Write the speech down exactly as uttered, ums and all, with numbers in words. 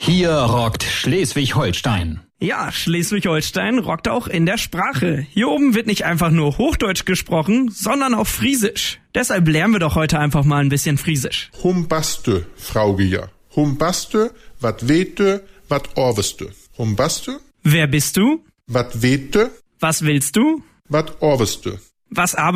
Hier rockt Schleswig-Holstein. Ja, Schleswig-Holstein rockt auch in der Sprache. Hier oben wird nicht einfach nur Hochdeutsch gesprochen, sondern auch Friesisch. Deshalb lernen wir doch heute einfach mal ein bisschen Friesisch. Humbaste, Fraugeja. Humbaste, wat wete, wat orweste. Humbaste? Wer bist du? Wat wete? Was willst du? Wat orweste. Was